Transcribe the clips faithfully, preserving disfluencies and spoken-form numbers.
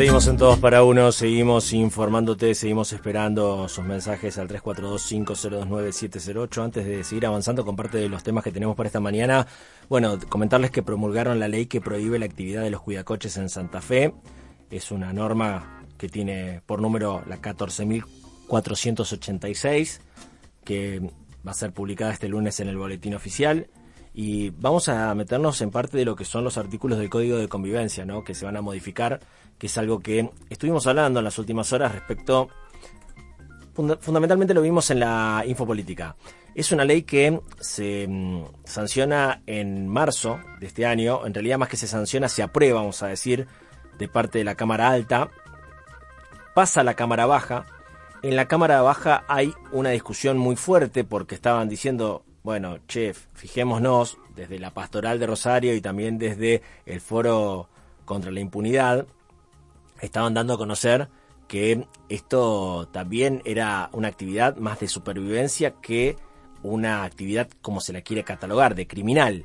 Seguimos en Todos para Uno, seguimos informándote, seguimos esperando sus mensajes al tres cuatro dos, cinco cero dos, nueve siete cero ocho. Antes de seguir avanzando con parte de los temas que tenemos para esta mañana, bueno, comentarles que promulgaron la ley que prohíbe la actividad de los cuidacoches en Santa Fe. Es una norma que tiene por número la catorce mil cuatrocientos ochenta y seis, que va a ser publicada este lunes en el boletín oficial. Y vamos a meternos en parte de lo que son los artículos del Código de Convivencia, ¿no?, que se van a modificar, que es algo que estuvimos hablando en las últimas horas respecto, funda- fundamentalmente lo vimos en la infopolítica. Es una ley que se mm, sanciona en marzo de este año, en realidad más que se sanciona, se aprueba, vamos a decir, de parte de la Cámara Alta, pasa a la Cámara Baja. En la Cámara Baja hay una discusión muy fuerte porque estaban diciendo, bueno, chef, fijémonos, desde la Pastoral de Rosario y también desde el Foro contra la Impunidad, estaban dando a conocer que esto también era una actividad más de supervivencia que una actividad, como se la quiere catalogar, de criminal.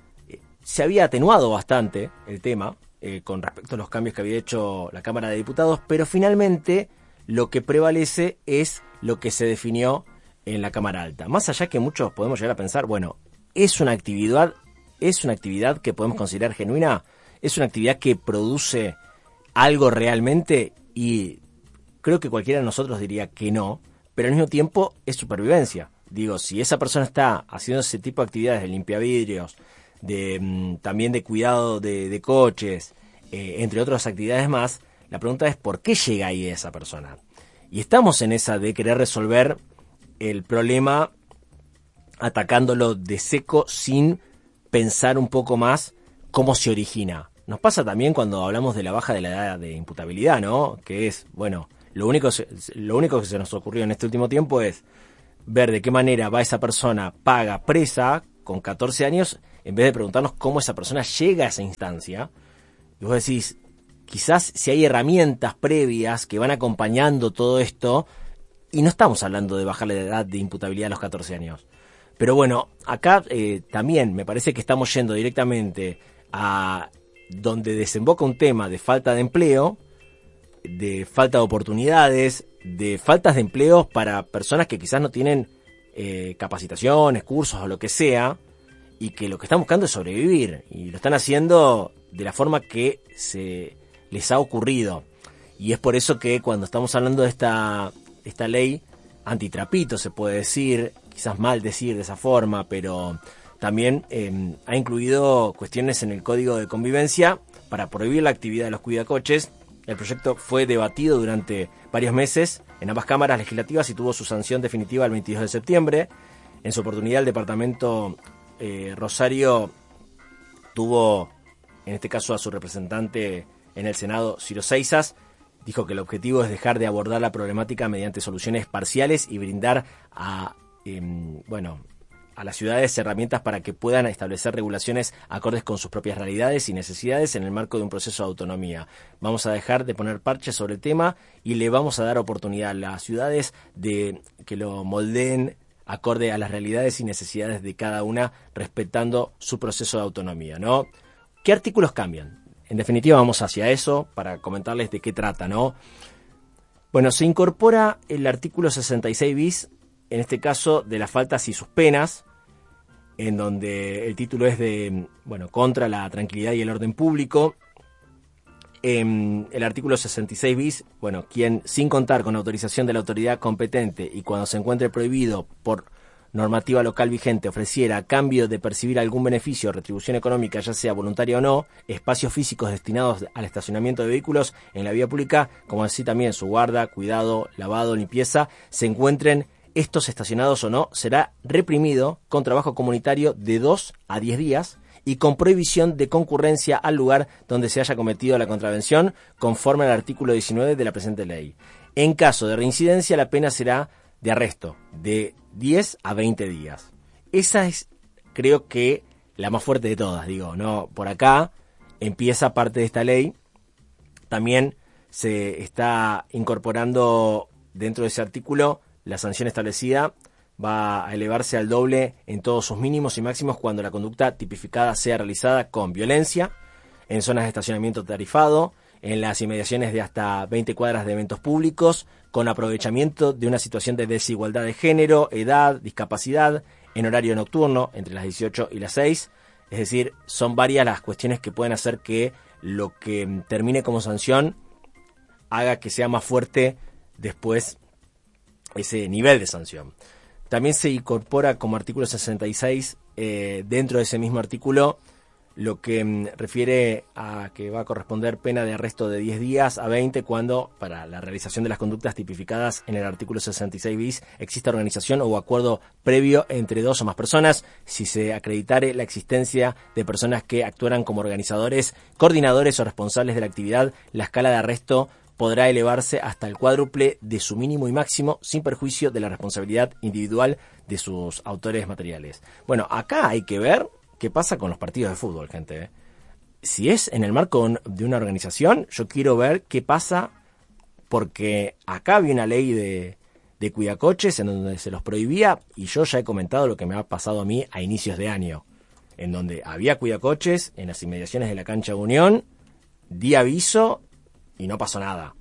Se había atenuado bastante el tema eh, con respecto a los cambios que había hecho la Cámara de Diputados, pero finalmente lo que prevalece es lo que se definió en la Cámara Alta. Más allá que muchos podemos llegar a pensar, bueno, es una actividad, es una actividad que podemos considerar genuina, es una actividad que produce algo realmente, y creo que cualquiera de nosotros diría que no, pero al mismo tiempo es supervivencia. Digo, si esa persona está haciendo ese tipo de actividades de limpiavidrios, de mm, también de cuidado de, de coches, eh, entre otras actividades más, la pregunta es ¿por qué llega ahí esa persona? Y estamos en esa de querer resolver el problema atacándolo de seco sin pensar un poco más cómo se origina. Nos pasa también cuando hablamos de la baja de la edad de imputabilidad, ¿no? Que es, bueno, lo único, lo único que se nos ocurrió en este último tiempo es ver de qué manera va esa persona paga presa con catorce años, en vez de preguntarnos cómo esa persona llega a esa instancia. Y vos decís, quizás si hay herramientas previas que van acompañando todo esto, y no estamos hablando de bajar la edad de imputabilidad a los catorce años. Pero bueno, acá eh, también me parece que estamos yendo directamente a donde desemboca un tema de falta de empleo, de falta de oportunidades, de faltas de empleo para personas que quizás no tienen eh, capacitaciones, cursos o lo que sea, y que lo que están buscando es sobrevivir, y lo están haciendo de la forma que se les ha ocurrido. Y es por eso que cuando estamos hablando de esta, esta ley antitrapito, se puede decir, quizás mal decir de esa forma, pero también eh, ha incluido cuestiones en el Código de Convivencia para prohibir la actividad de los cuidacoches. El proyecto fue debatido durante varios meses en ambas cámaras legislativas y tuvo su sanción definitiva el veintidós de septiembre. En su oportunidad, el departamento eh, Rosario tuvo, en este caso, a su representante en el Senado, Ciro Seisas. Dijo que el objetivo es dejar de abordar la problemática mediante soluciones parciales y brindar a, eh, bueno, a las ciudades herramientas para que puedan establecer regulaciones acordes con sus propias realidades y necesidades en el marco de un proceso de autonomía. Vamos a dejar de poner parches sobre el tema y le vamos a dar oportunidad a las ciudades de que lo moldeen acorde a las realidades y necesidades de cada una, respetando su proceso de autonomía, ¿no? ¿Qué artículos cambian? En definitiva, vamos hacia eso para comentarles de qué trata, ¿no? Bueno, se incorpora el artículo sesenta y seis bis, en este caso de las faltas y sus penas, en donde el título es de, bueno, contra la tranquilidad y el orden público. En el artículo sesenta y seis bis, bueno, quien sin contar con autorización de la autoridad competente y cuando se encuentre prohibido por normativa local vigente ofreciera a cambio de percibir algún beneficio o retribución económica, ya sea voluntaria o no, espacios físicos destinados al estacionamiento de vehículos en la vía pública, como así también su guarda, cuidado, lavado, limpieza, se encuentren estos estacionados o no, será reprimido con trabajo comunitario de dos a diez días y con prohibición de concurrencia al lugar donde se haya cometido la contravención, conforme al artículo diecinueve de la presente ley. En caso de reincidencia, la pena será de arresto de diez a veinte días. Esa es, creo que, la más fuerte de todas, digo, ¿no? Por acá empieza parte de esta ley. También se está incorporando dentro de ese artículo la sanción establecida va a elevarse al doble en todos sus mínimos y máximos cuando la conducta tipificada sea realizada con violencia, en zonas de estacionamiento tarifado, en las inmediaciones de hasta veinte cuadras de eventos públicos, con aprovechamiento de una situación de desigualdad de género, edad, discapacidad, en horario nocturno, entre las dieciocho y las seis. Es decir, son varias las cuestiones que pueden hacer que lo que termine como sanción haga que sea más fuerte después ese nivel de sanción. También se incorpora como artículo sesenta y seis, eh, dentro de ese mismo artículo, lo que mm, refiere a que va a corresponder pena de arresto de diez días a veinte cuando, para la realización de las conductas tipificadas en el artículo sesenta y seis bis, exista organización o acuerdo previo entre dos o más personas, si se acreditare la existencia de personas que actuaran como organizadores, coordinadores o responsables de la actividad. La escala de arresto podrá elevarse hasta el cuádruple de su mínimo y máximo, sin perjuicio de la responsabilidad individual de sus autores materiales. Bueno, acá hay que ver qué pasa con los partidos de fútbol, gente. ¿eh? Si es en el marco de una organización, yo quiero ver qué pasa, porque acá había una ley de, de cuidacoches en donde se los prohibía, y yo ya he comentado lo que me ha pasado a mí a inicios de año, en donde había cuidacoches en las inmediaciones de la cancha de Unión, di aviso y no pasó nada.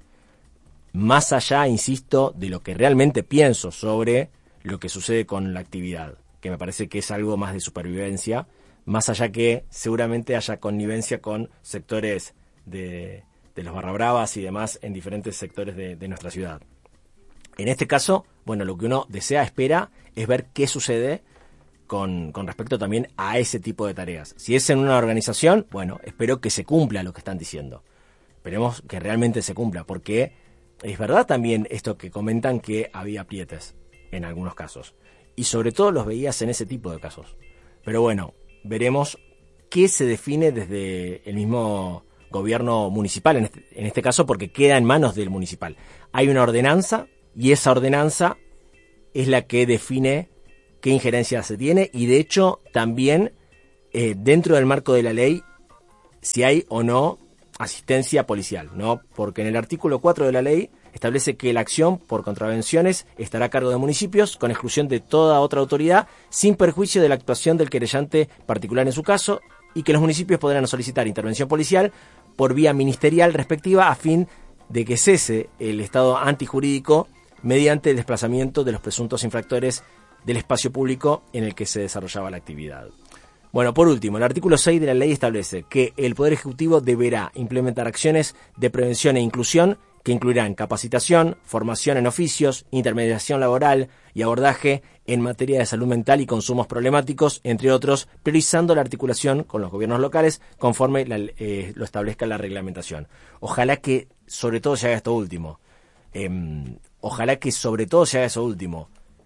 Más allá, insisto, de lo que realmente pienso sobre lo que sucede con la actividad, que me parece que es algo más de supervivencia, más allá que seguramente haya connivencia con sectores de, de los barra bravas y demás en diferentes sectores de, de nuestra ciudad. En este caso, bueno, lo que uno desea, espera, es ver qué sucede con, con respecto también a ese tipo de tareas. Si es en una organización, bueno, espero que se cumpla lo que están diciendo. Esperemos que realmente se cumpla, porque es verdad también esto que comentan, que había aprietes en algunos casos. Y sobre todo los veías en ese tipo de casos. Pero bueno, veremos qué se define desde el mismo gobierno municipal, en este, en este caso, porque queda en manos del municipal. Hay una ordenanza, y esa ordenanza es la que define qué injerencia se tiene, y de hecho también eh, dentro del marco de la ley, si hay o no asistencia policial, ¿no? Porque en el artículo cuatro de la ley establece que la acción por contravenciones estará a cargo de municipios, con exclusión de toda otra autoridad, sin perjuicio de la actuación del querellante particular en su caso, y que los municipios podrán solicitar intervención policial por vía ministerial respectiva a fin de que cese el estado antijurídico mediante el desplazamiento de los presuntos infractores del espacio público en el que se desarrollaba la actividad. Bueno, por último, el artículo seis de la ley establece que el Poder Ejecutivo deberá implementar acciones de prevención e inclusión que incluirán capacitación, formación en oficios, intermediación laboral y abordaje en materia de salud mental y consumos problemáticos, entre otros, priorizando la articulación con los gobiernos locales conforme la, eh, lo establezca la reglamentación. Ojalá que sobre todo se haga esto último. Eh, ojalá que sobre todo se haga eso último.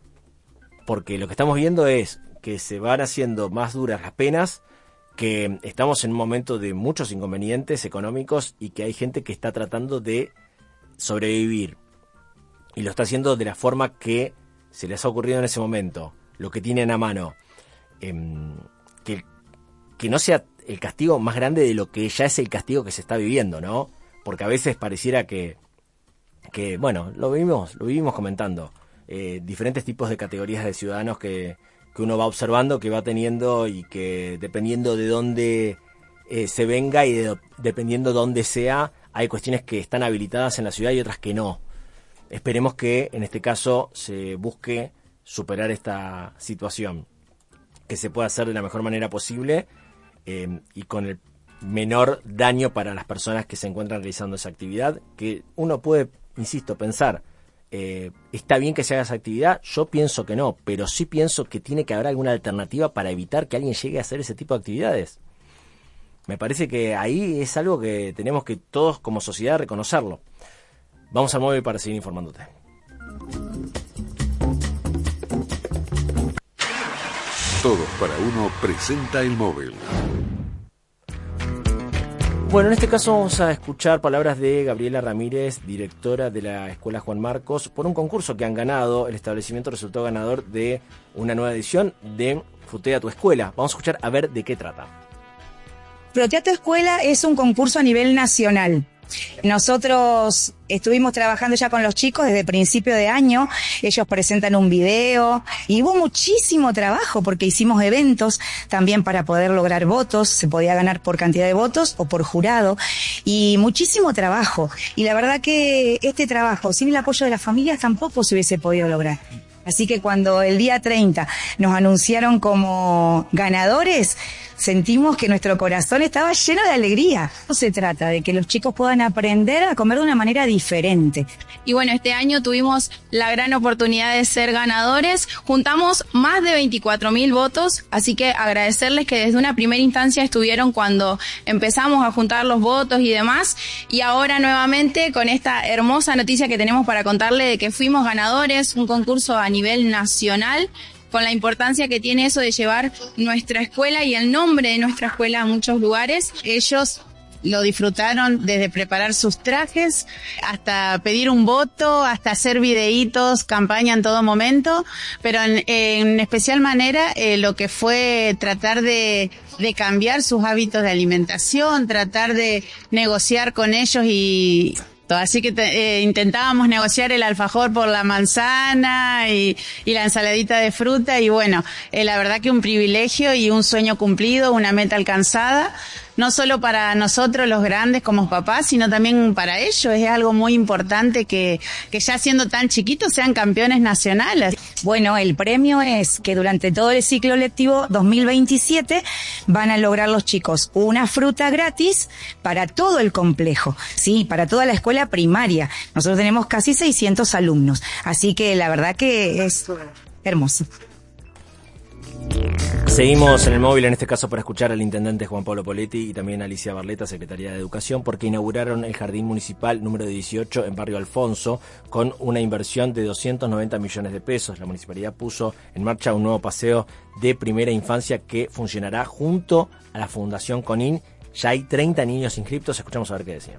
Porque lo que estamos viendo es que se van haciendo más duras las penas, que estamos en un momento de muchos inconvenientes económicos y que hay gente que está tratando de sobrevivir y lo está haciendo de la forma que se les ha ocurrido en ese momento, lo que tienen a mano, eh, que, que no sea el castigo más grande de lo que ya es el castigo que se está viviendo, ¿no? Porque a veces pareciera que, que bueno, lo vivimos, lo vivimos comentando, eh, diferentes tipos de categorías de ciudadanos que que uno va observando, que va teniendo, y que dependiendo de dónde eh, se venga y de, dependiendo de dónde sea, hay cuestiones que están habilitadas en la ciudad y otras que no. Esperemos que en este caso se busque superar esta situación, que se pueda hacer de la mejor manera posible eh, y con el menor daño para las personas que se encuentran realizando esa actividad, que uno puede, insisto, pensar, Eh, ¿está bien que se haga esa actividad? Yo pienso que no, pero sí pienso que tiene que haber alguna alternativa para evitar que alguien llegue a hacer ese tipo de actividades. Me parece que ahí es algo que tenemos que todos como sociedad reconocerlo. Vamos al móvil para seguir informándote. Todos para uno presenta el móvil. Bueno, en este caso vamos a escuchar palabras de Gabriela Ramírez, directora de la Escuela Juan Marcos, por un concurso que han ganado. El establecimiento resultó ganador de una nueva edición de Frutea tu Escuela. Vamos a escuchar a ver de qué trata. Frutea tu Escuela es un concurso a nivel nacional. Nosotros estuvimos trabajando ya con los chicos desde principio de año, ellos presentan un video y hubo muchísimo trabajo porque hicimos eventos también para poder lograr votos, se podía ganar por cantidad de votos o por jurado y muchísimo trabajo. Y la verdad que este trabajo sin el apoyo de las familias tampoco se hubiese podido lograr. Así que cuando el día treinta nos anunciaron como ganadores, sentimos que nuestro corazón estaba lleno de alegría. No se trata de que los chicos puedan aprender a comer de una manera diferente. Y bueno, este año tuvimos la gran oportunidad de ser ganadores. Juntamos más de veinticuatro mil votos, así que agradecerles que desde una primera instancia estuvieron cuando empezamos a juntar los votos y demás. Y ahora nuevamente con esta hermosa noticia que tenemos para contarle de que fuimos ganadores, un concurso a nivel nacional, con la importancia que tiene eso de llevar nuestra escuela y el nombre de nuestra escuela a muchos lugares. Ellos lo disfrutaron desde preparar sus trajes hasta pedir un voto, hasta hacer videitos, campaña en todo momento, pero en, en especial manera eh, lo que fue tratar de, de cambiar sus hábitos de alimentación, tratar de negociar con ellos y... Así que te, eh, intentábamos negociar el alfajor por la manzana y, y la ensaladita de fruta y bueno, eh, la verdad que un privilegio y un sueño cumplido, una meta alcanzada, no solo para nosotros los grandes como papás, sino también para ellos. Es algo muy importante que, que ya siendo tan chiquitos sean campeones nacionales. Bueno, el premio es que durante todo el ciclo lectivo dos mil veintisiete van a lograr los chicos una fruta gratis para todo el complejo, sí, para toda la escuela primaria. Nosotros tenemos casi seiscientos alumnos, así que la verdad que es hermoso. Seguimos en el móvil, en este caso para escuchar al intendente Juan Pablo Poletti y también a Alicia Barleta, secretaria de Educación, porque inauguraron el Jardín Municipal número dieciocho en Barrio Alfonso con una inversión de doscientos noventa millones de pesos. La municipalidad puso en marcha un nuevo paseo de primera infancia que funcionará junto a la Fundación CONIN. Ya hay treinta niños inscriptos, escuchamos a ver qué decían.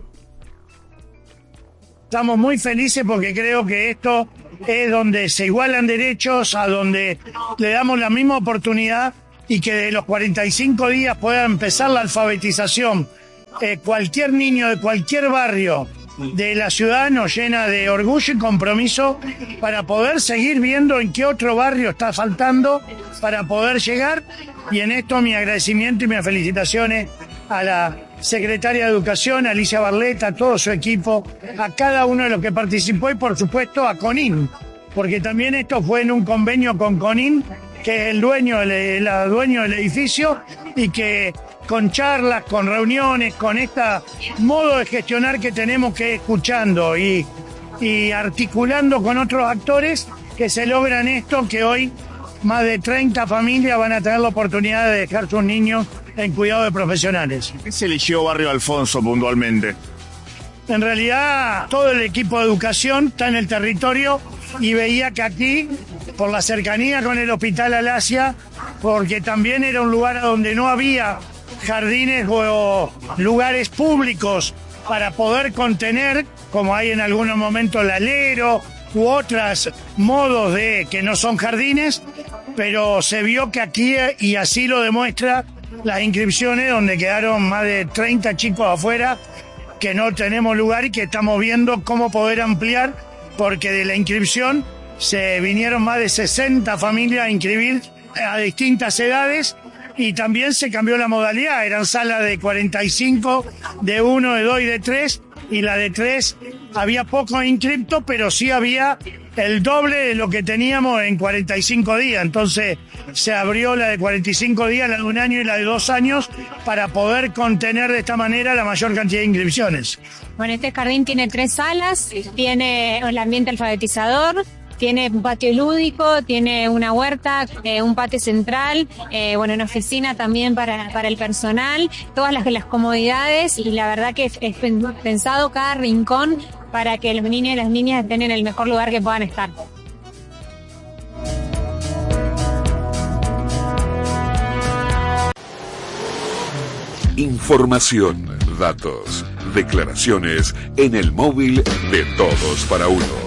Estamos muy felices porque creo que esto es donde se igualan derechos, a donde le damos la misma oportunidad y que de los cuarenta y cinco días pueda empezar la alfabetización. Eh, cualquier niño de cualquier barrio de la ciudad nos llena de orgullo y compromiso para poder seguir viendo en qué otro barrio está faltando para poder llegar. Y en esto mi agradecimiento y mis felicitaciones a la secretaria de Educación, Alicia Barleta, a todo su equipo, a cada uno de los que participó y por supuesto a CONIN, porque también esto fue en un convenio con CONIN, que es el dueño, el, el dueño del edificio y que con charlas, con reuniones, con este modo de gestionar que tenemos que ir escuchando y, y articulando con otros actores, que se logran esto, que hoy más de treinta familias van a tener la oportunidad de dejar sus niños en cuidado de profesionales. ¿Qué se eligió Barrio Alfonso puntualmente? En realidad, todo el equipo de educación está en el territorio y veía que aquí, por la cercanía con el Hospital Alasia, porque también era un lugar donde no había jardines o lugares públicos para poder contener, como hay en algunos momentos el alero u otros modos de que no son jardines, pero se vio que aquí, y así lo demuestra las inscripciones, donde quedaron más de treinta chicos afuera, que no tenemos lugar y que estamos viendo cómo poder ampliar, porque de la inscripción se vinieron más de sesenta familias a inscribir a distintas edades y también se cambió la modalidad, eran salas de cuarenta y cinco, de uno, de dos y de tres, y la de tres había poco inscriptos, pero sí había el doble de lo que teníamos en cuarenta y cinco días. Entonces se abrió la de cuarenta y cinco días, la de un año y la de dos años para poder contener de esta manera la mayor cantidad de inscripciones. Bueno, este jardín tiene tres salas, tiene el ambiente alfabetizador, tiene un patio lúdico, tiene una huerta, eh, un patio central, eh, bueno, una oficina también para, para el personal, todas las, las comodidades, y la verdad que es, es pensado cada rincón para que los niños y las niñas estén en el mejor lugar que puedan estar. Información, datos, declaraciones en el móvil de Todos para Uno.